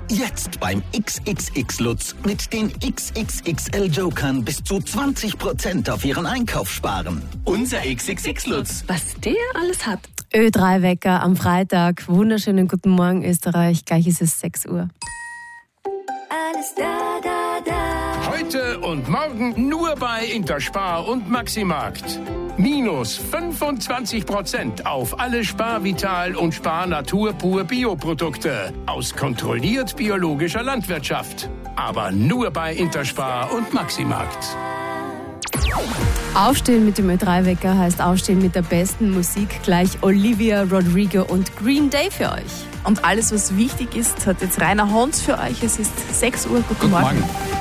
Jetzt beim XXX Lutz mit den XXXL Jokern bis zu 20% auf Ihren Einkauf sparen. Unser XXX Lutz. Was der alles hat. Ö3-Wecker am Freitag. Wunderschönen guten Morgen, Österreich. Gleich ist es 6 Uhr. Alles da, da, da. Heute und morgen nur bei Interspar und Maximarkt. Minus 25% auf alle Spar-Vital und Spar-Natur pur Bioprodukte aus kontrolliert biologischer Landwirtschaft. Aber nur bei Interspar und Maximarkt. Aufstehen mit dem Ö3-Wecker heißt aufstehen mit der besten Musik. Gleich Olivia Rodrigo und Green Day für euch. Und alles, was wichtig ist, hat jetzt Rainer Hans für euch. Es ist 6 Uhr. Guten Morgen.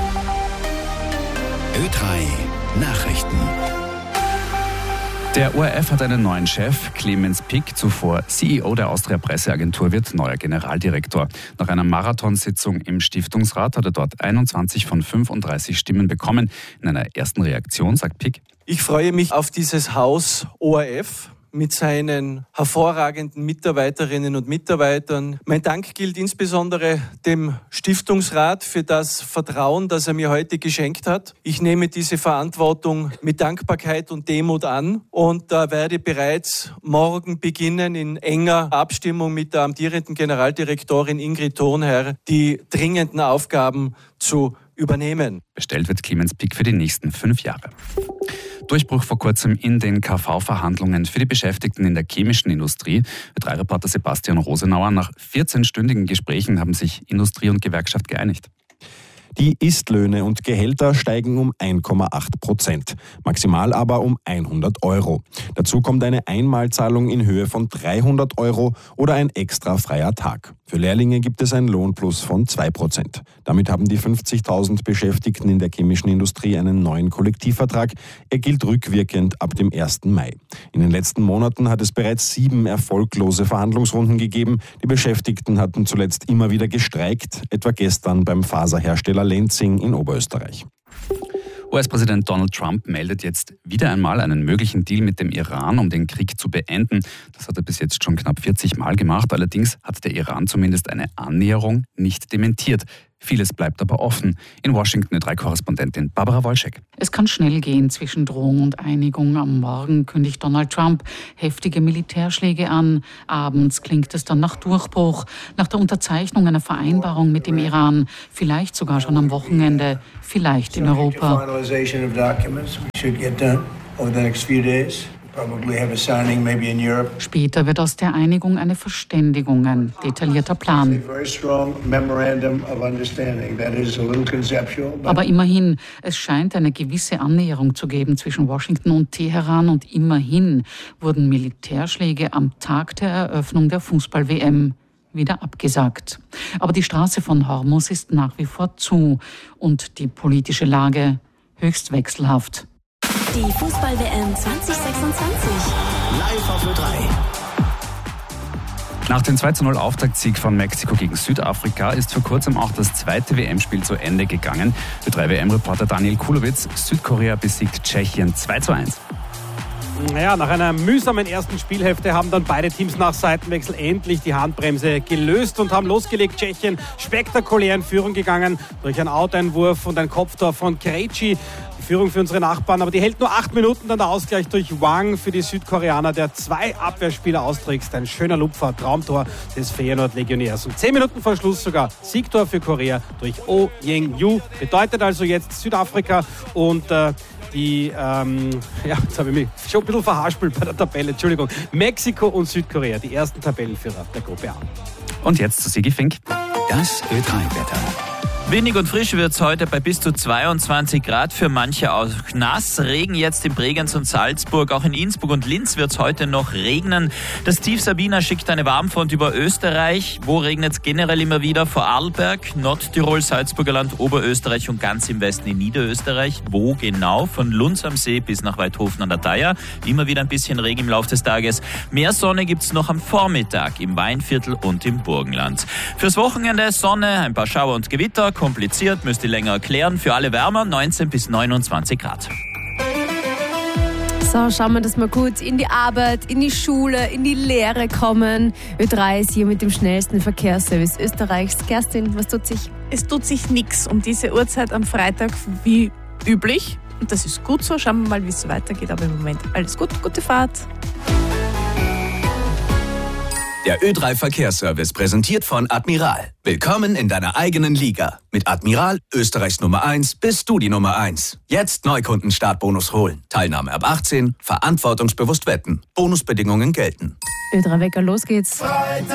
Ö3 Nachrichten. Der ORF hat einen neuen Chef. Clemens Pick, zuvor CEO der Austria Presseagentur, wird neuer Generaldirektor. Nach einer Marathonsitzung im Stiftungsrat hat er dort 21 von 35 Stimmen bekommen. In einer ersten Reaktion sagt Pick: Ich freue mich auf dieses Haus ORF mit seinen hervorragenden Mitarbeiterinnen und Mitarbeitern. Mein Dank gilt insbesondere dem Stiftungsrat für das Vertrauen, das er mir heute geschenkt hat. Ich nehme diese Verantwortung mit Dankbarkeit und Demut an und werde bereits morgen beginnen, in enger Abstimmung mit der amtierenden Generaldirektorin Ingrid Thurnherr die dringenden Aufgaben zu übernehmen. Bestellt wird Clemens Pick für die nächsten 5 Jahre. Durchbruch vor kurzem in den KV-Verhandlungen für die Beschäftigten in der chemischen Industrie. Ö3-Reporter Sebastian Rosenauer: Nach 14-stündigen Gesprächen haben sich Industrie und Gewerkschaft geeinigt. Die Istlöhne und Gehälter steigen um 1,8%, maximal aber um 100 €. Dazu kommt eine Einmalzahlung in Höhe von 300 € oder ein extra freier Tag. Für Lehrlinge gibt es einen Lohnplus von 2%. Damit haben die 50.000 Beschäftigten in der chemischen Industrie einen neuen Kollektivvertrag. Er gilt rückwirkend ab dem 1. Mai. In den letzten Monaten hat es bereits 7 erfolglose Verhandlungsrunden gegeben. Die Beschäftigten hatten zuletzt immer wieder gestreikt, etwa gestern beim Faserhersteller Lenzing in Oberösterreich. US-Präsident Donald Trump meldet jetzt wieder einmal einen möglichen Deal mit dem Iran, um den Krieg zu beenden. Das hat er bis jetzt schon knapp 40 Mal gemacht. Allerdings hat der Iran zumindest eine Annäherung nicht dementiert. Vieles bleibt aber offen. In Washington Ö3-Korrespondentin Barbara Wolschek. Es kann schnell gehen zwischen Drohung und Einigung. Am Morgen kündigt Donald Trump heftige Militärschläge an. Abends klingt es dann nach Durchbruch, nach der Unterzeichnung einer Vereinbarung mit dem Iran. Vielleicht sogar schon am Wochenende, vielleicht in Europa. Später wird aus der Einigung eine Verständigung, ein detaillierter Plan. Aber immerhin, es scheint eine gewisse Annäherung zu geben zwischen Washington und Teheran und immerhin wurden Militärschläge am Tag der Eröffnung der Fußball-WM wieder abgesagt. Aber die Straße von Hormuz ist nach wie vor zu und die politische Lage höchst wechselhaft. Die Fußball-WM 2026. Live auf Ö3. Nach dem 2:0 Auftaktsieg von Mexiko gegen Südafrika ist vor kurzem auch das zweite WM-Spiel zu Ende gegangen. Ö3-WM-Reporter Daniel Kulowitz: Südkorea besiegt Tschechien 2:1. Naja, nach einer mühsamen ersten Spielhälfte haben dann beide Teams nach Seitenwechsel endlich die Handbremse gelöst und haben losgelegt. Tschechien spektakulär in Führung gegangen durch einen Outeinwurf und ein Kopftor von Krejci. Führung für unsere Nachbarn, aber die hält nur 8 Minuten, dann der Ausgleich durch Wang für die Südkoreaner, der 2 Abwehrspieler austrickst. Ein schöner Lupfer, Traumtor des Feyenoord-Legionärs. Und 10 Minuten vor Schluss sogar Siegtor für Korea durch Oh Yeng-ju. Bedeutet also jetzt Südafrika und jetzt habe ich mich schon ein bisschen verhaspelt bei der Tabelle, Entschuldigung. Mexiko und Südkorea, die ersten Tabellenführer der Gruppe A. Und jetzt zu Sigi Fink. Das Ö3-Wetter. Windig und frisch wird es heute bei bis zu 22 Grad, für manche auch nass. Regen jetzt in Bregenz und Salzburg, auch in Innsbruck und Linz wird es heute noch regnen. Das Tief Sabina schickt eine Warmfront über Österreich. Wo regnet es generell immer wieder? Vorarlberg, Nordtirol, Salzburger Land, Oberösterreich und ganz im Westen in Niederösterreich. Wo genau? Von Lunz am See bis nach Weidhofen an der Thaya. Immer wieder ein bisschen Regen im Laufe des Tages. Mehr Sonne gibt es noch am Vormittag im Weinviertel und im Burgenland. Fürs Wochenende Sonne, ein paar Schauer und Gewitter. Kompliziert, müsst ihr länger erklären. Für alle wärmer 19 bis 29 Grad. So, schauen wir, dass wir gut in die Arbeit, in die Schule, in die Lehre kommen. Ö3 ist hier mit dem schnellsten Verkehrsservice Österreichs. Kerstin, was tut sich? Es tut sich nichts um diese Uhrzeit am Freitag wie üblich. Und das ist gut so. Schauen wir mal, wie es weitergeht. Aber im Moment alles gut. Gute Fahrt. Der Ö3 Verkehrsservice präsentiert von Admiral. Willkommen in deiner eigenen Liga. Mit Admiral, Österreichs Nummer 1, bist du die Nummer 1. Jetzt Neukunden-Startbonus holen. Teilnahme ab 18, verantwortungsbewusst wetten. Bonusbedingungen gelten. Ö3 Wecker, los geht's.